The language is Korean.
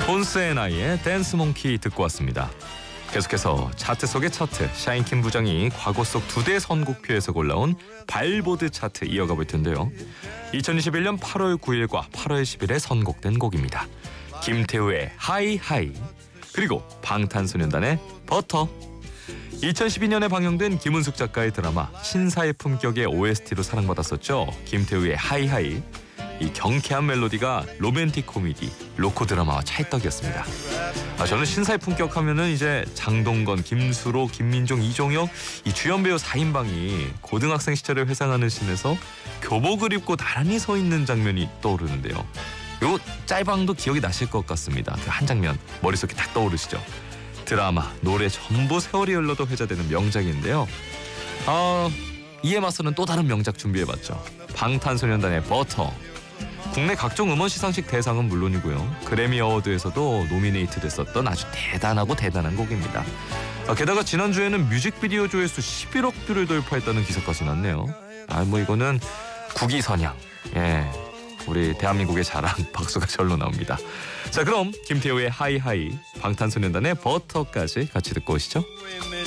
톤스앤아이의 댄스 몽키 듣고 왔습니다. 계속해서 차트 속의 차트, 샤인킴 부장이 과거 속 2대 선곡표에서 골라온 발보드 차트 이어가 볼 텐데요. 2021년 8월 9일과 8월 10일에 선곡된 곡입니다. 김태우의 하이하이, 그리고 방탄소년단의 버터. 2012년에 방영된 김은숙 작가의 드라마 신사의 품격의 OST로 사랑받았었죠. 김태우의 하이하이. 이 경쾌한 멜로디가 로맨틱 코미디, 로코 드라마와 찰떡이었습니다. 저는 신사의 품격 하면은 이제 장동건, 김수로, 김민종, 이종혁 이 주연 배우 4인방이 고등학생 시절을 회상하는 씬에서 교복을 입고 나란히 서 있는 장면이 떠오르는데요. 요 짤방도 기억이 나실 것 같습니다. 그 한 장면 머릿속에 딱 떠오르시죠? 드라마, 노래 전부 세월이 흘러도 회자되는 명작인데요. 이에 맞서는 또 다른 명작 준비해봤죠. 방탄소년단의 버터. 국내 각종 음원 시상식 대상은 물론이고요. 그래미 어워드에서도 노미네이트 됐었던 아주 대단한 곡입니다. 게다가 지난주에는 뮤직비디오 조회수 11억 뷰를 돌파했다는 기사까지 났네요. 이거는 국위선양. 예, 우리 대한민국의 자랑 박수가 절로 나옵니다. 자, 그럼 김태우의 하이하이, 방탄소년단의 버터까지 같이 듣고 오시죠.